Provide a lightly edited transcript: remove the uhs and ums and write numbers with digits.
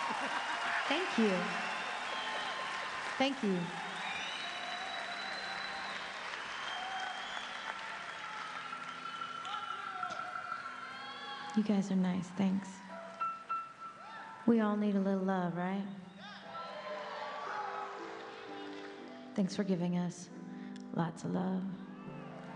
Thank you. Thank you. You guys are nice. Thanks. We all need a little love, right? Thanks for giving us lots of love.